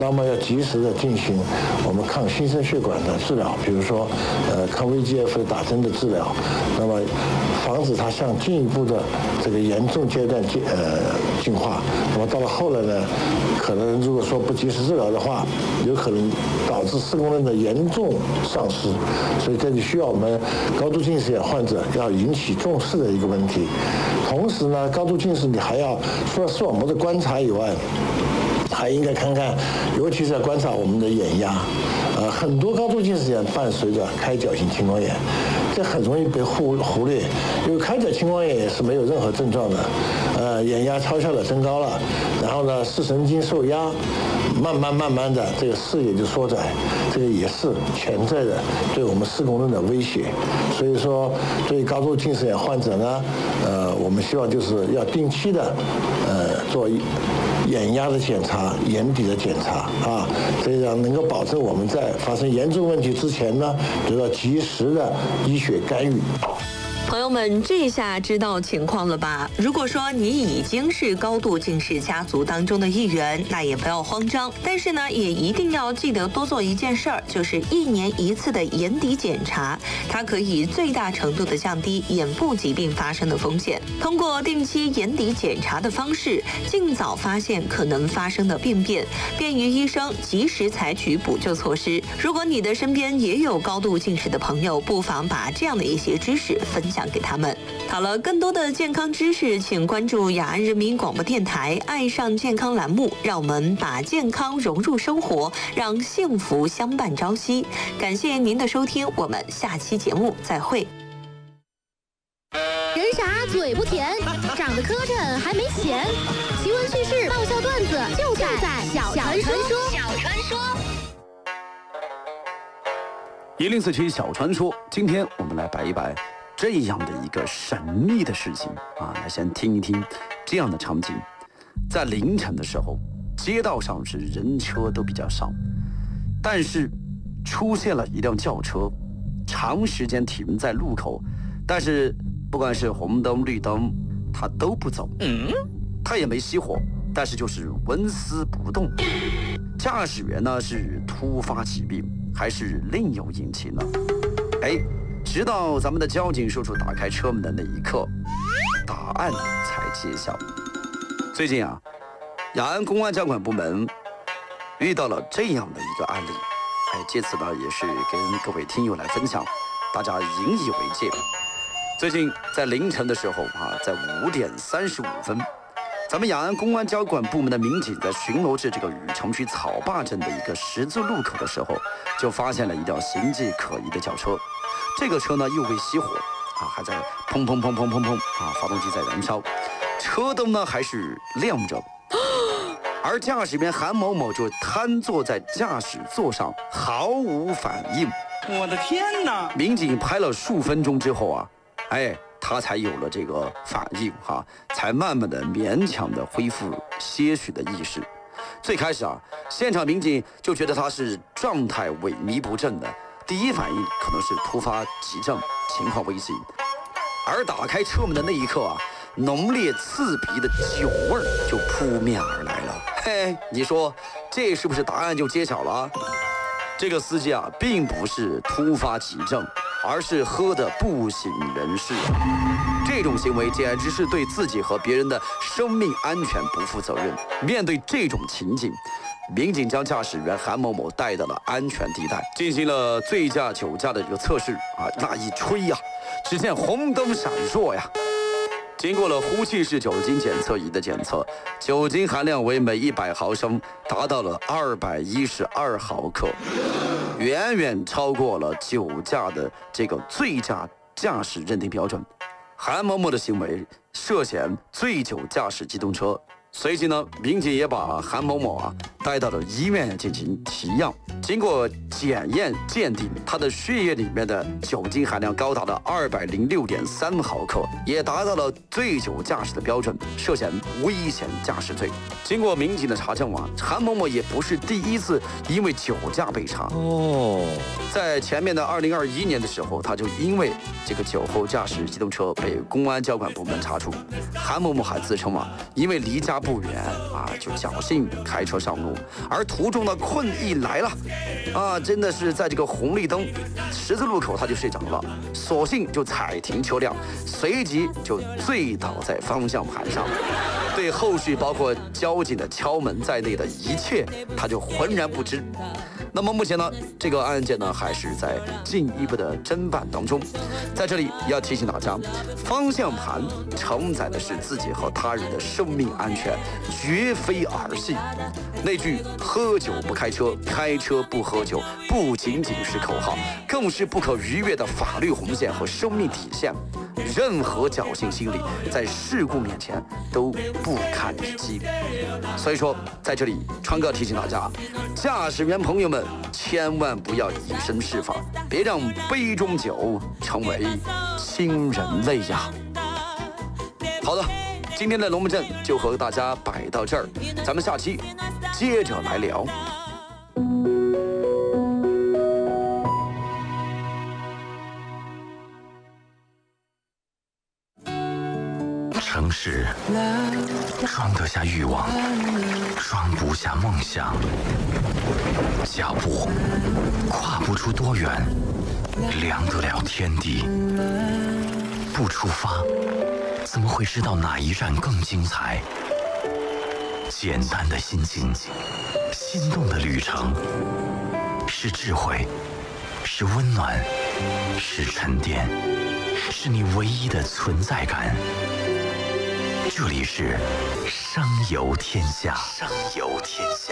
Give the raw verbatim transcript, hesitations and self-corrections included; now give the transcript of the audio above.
那么要及时的进行我们抗新生血管的治疗，比如说呃抗 V E G F 打针的治疗，那么防止它向进一步的这个严重阶段进呃进化。那么到了后来呢，可能如果说不及时治疗的话，有可能导致视功能的严重丧失，所以这里需要我们高度近视眼患者要引起重视的一个问题。同时呢，高度近视你还要除了视网膜的观察以外，还应该看看，尤其是要观察我们的眼压，呃，很多高度近视眼伴随着开角性青光眼，这很容易被忽忽略，因为开角青光眼也是没有任何症状的，呃，眼压超效的增高了，然后呢，视神经受压，慢慢慢慢的这个视野就缩窄，这个也是潜在的对我们视功能的威胁。所以说，对高度近视眼患者呢，呃，我们希望就是要定期的，呃，做眼压的检查、眼底的检查啊，这样能够保证我们在发生严重问题之前呢，得到及时的医学干预。 朋友们，这下知道情况了吧？如果说你已经是高度近视家族当中的一员，那也不要慌张。但是呢，也一定要记得多做一件事儿，就是一年一次的眼底检查，它可以最大程度的降低眼部疾病发生的风险。通过定期眼底检查的方式，尽早发现可能发生的病变，便于医生及时采取补救措施。如果你的身边也有高度近视的朋友，不妨把这样的一些知识分享给他们。好了，更多的健康知识，请关注雅安人民广播电台爱上健康栏目，让我们把健康融入生活，让幸福相伴朝夕。感谢您的收听，我们下期节目再会。 人傻嘴不甜，长得磕碜还没钱，奇闻趣事爆笑段子就在小传说。小传说。 一零四七小传说，今天我们来摆一摆这样的一个神秘的事情啊！来先听一听这样的场景：在凌晨的时候，街道上是人车都比较少，但是出现了一辆轿车，长时间停在路口，但是不管是红灯绿灯，它都不走，嗯，它也没熄火，但是就是纹丝不动。驾驶员呢是突发疾病，还是另有隐情呢？哎。直到咱们的交警叔叔打开车门的那一刻，答案才揭晓。最近啊，雅安公安交管部门遇到了这样的一个案例，哎，借此呢也是跟各位听友来分享，大家引以为戒。最近在凌晨的时候啊，在五点三十五分，咱们雅安公安交管部门的民警在巡逻至这个禹城区草坝镇的一个十字路口的时候，就发现了一辆形迹可疑的轿车。这个车呢又未熄火啊，还在砰砰砰砰砰砰啊，发动机在燃烧，车灯呢还是亮着，而驾驶员韩某某就瘫坐在驾驶座上，毫无反应。 我的天哪！ 民警拍了数分钟之后啊，哎，他才有了这个反应哈、啊，才慢慢的勉强的恢复些许的意识。最开始啊，现场民警就觉得他是状态萎靡不振的。第一反应可能是突发急症，情况危急。而打开车门的那一刻啊，浓烈刺鼻的酒味儿就扑面而来了。嘿，你说这是不是答案就揭晓了？这个司机啊，并不是突发急症，而是喝得不省人事。这种行为简直是对自己和别人的生命安全不负责任。面对这种情景，民警将驾驶员韩某某带到了安全地带，进行了醉驾酒驾的这个测试啊，那一吹呀、啊，只见红灯闪烁呀。经过了呼气式酒精检测仪的检测，酒精含量为每一百毫升达到了二百一十二毫克，远远超过了酒驾的这个醉驾驾驶认定标准。韩某某的行为涉嫌醉酒驾驶机动车。随即呢，民警也把韩某某啊带到了医院进行提样。经过检验鉴定，他的血液里面的酒精含量高达了二百零六点三毫克，也达到了醉酒驾驶的标准，涉嫌危险驾驶罪。经过民警的查证啊，韩某某也不是第一次因为酒驾被查哦。在前面的二零二一年的时候，他就因为这个酒后驾驶机动车被公安交管部门查处。韩某某还自称啊，因为离家不远啊，就侥幸开车上路， 目，而途中的困意来了，啊，真的是在这个红绿灯十字路口他就睡着了，索性就踩停车辆，随即就醉倒在方向盘上。对后续包括交警的敲门在内的一切，他就浑然不知。那么目前呢，这个案件呢还是在进一步的侦办当中。在这里要提醒大家，方向盘承载的是自己和他人的生命安全，绝非儿戏。那句喝酒不开车，开车不喝酒，不仅仅是口号，更是不可逾越的法律红线和生命底线。任何侥幸心理在事故面前都不堪一击。所以说，在这里川哥提醒大家，驾驶员朋友们千万不要以身试法，别让杯中酒成为亲人泪呀。好的，今天的龙门阵就和大家摆到这儿，咱们下期接着来聊。 城市装得下欲望，装不下梦想。脚步跨不出多远，量得了天地。不出发，怎么会知道哪一站更精彩？简单的心境，心动的旅程，是智慧，是温暖，是沉淀，是你唯一的存在感。这里是声游天下，声游天下。